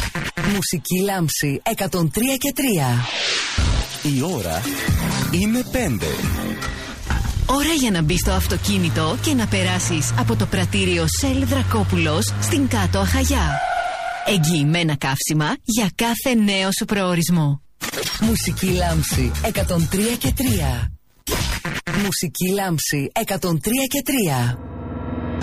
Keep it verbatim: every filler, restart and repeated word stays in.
Μουσική Λάμψη εκατόν τρία και τρία. Η ώρα είναι πέντε. Ώρα για να μπεις στο αυτοκίνητο και να περάσεις από το πρατήριο Shell Δρακόπουλος στην Κάτω Αχαγιά. Εγγυημένα καύσιμα για κάθε νέο σου προορισμό. Μουσική Λάμψη εκατόν τρία και τρία. Μουσική Λάμψη εκατόν τρία και τρία.